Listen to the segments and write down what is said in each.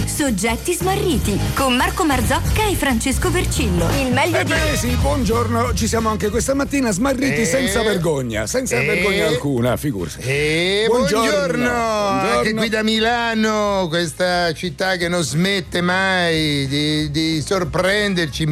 Soggetti smarriti con Marco Marzocca e Francesco Vercillo. Il meglio di... Sì, buongiorno, ci siamo anche questa mattina smarriti senza vergogna alcuna, figursi. Buongiorno, anche qui da Milano, questa città che non smette mai di sorprenderci.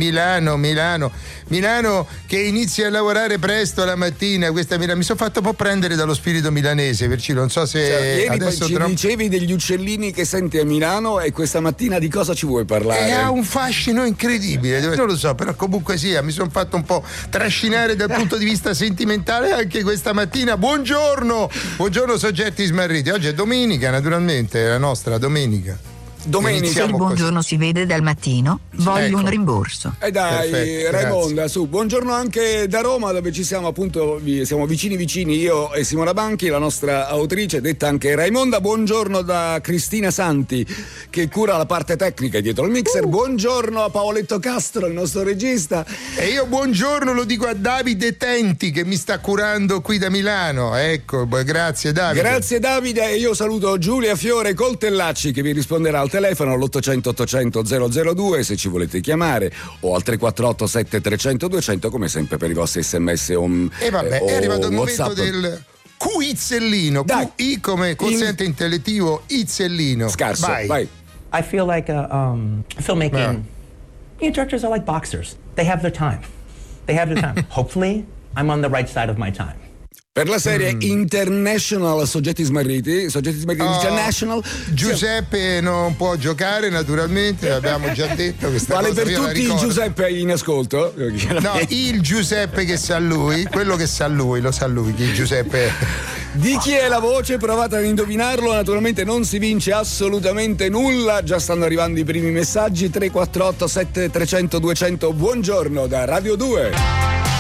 Milano che inizia a lavorare presto la mattina. Mi sono fatto un po' prendere dallo spirito milanese, Vercillo, non so se ieri adesso ci dicevi degli uccellini che senti a Milano, e questa mattina di cosa ci vuoi parlare? Ha un fascino incredibile, non lo so, però comunque sia, mi sono fatto un po' trascinare dal punto di vista sentimentale anche questa mattina. Buongiorno soggetti smarriti. Oggi è domenica, naturalmente, è la nostra domenica. Se il buongiorno così si vede dal mattino, voglio un rimborso. Dai, perfetto, Raimonda, su. Buongiorno anche da Roma, dove ci siamo appunto, siamo vicini io e Simona Banchi, la nostra autrice, detta anche Raimonda. Buongiorno da Cristina Santi, che cura la parte tecnica dietro il mixer. Buongiorno a Paoletto Castro, il nostro regista. E io buongiorno lo dico a Davide Tenti, che mi sta curando qui da Milano. Ecco, grazie Davide. Grazie Davide, e io saluto Giulia Fiore Coltellacci, che vi risponderà al telefono all'800 800 002 se ci volete chiamare, o al 348 7300 200, come sempre per i vostri sms o e vabbè, è arrivato il WhatsApp. momento del Quizzellino. QI come quoziente intellettivo, Izzellino. Scarso, vai. I feel like filmmaking directors are like boxers. They have their time. Hopefully I'm on the right side of my time. Per la serie International Soggetti Smarriti International, Giuseppe non può giocare, naturalmente, l'abbiamo già detto. Vale per tutti i Giuseppe in ascolto? No, il Giuseppe che sa lui, quello che sa lui, lo sa lui chi Giuseppe è. Di chi è la voce? Provate ad indovinarlo, naturalmente non si vince assolutamente nulla. Già stanno arrivando i primi messaggi. 348 7300 200. Buongiorno da Radio 2.